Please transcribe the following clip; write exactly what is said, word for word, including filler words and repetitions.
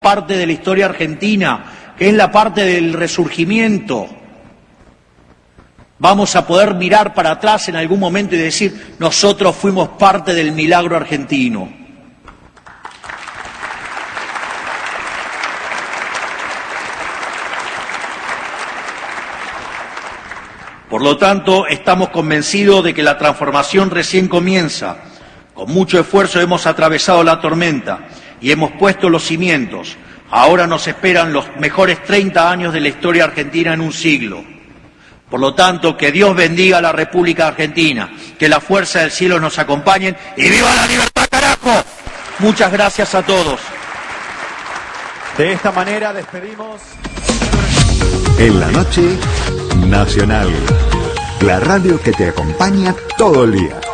parte de la historia argentina, que es la parte del resurgimiento. Vamos a poder mirar para atrás en algún momento y decir, nosotros fuimos parte del milagro argentino. Por lo tanto, estamos convencidos de que la transformación recién comienza. Con mucho esfuerzo hemos atravesado la tormenta y hemos puesto los cimientos. Ahora nos esperan los mejores treinta años de la historia argentina en un siglo. Por lo tanto, que Dios bendiga a la República Argentina, que la fuerza del cielo nos acompañe y ¡viva la libertad, carajo! Muchas gracias a todos. De esta manera despedimos... En la noche, Nacional. La radio que te acompaña todo el día.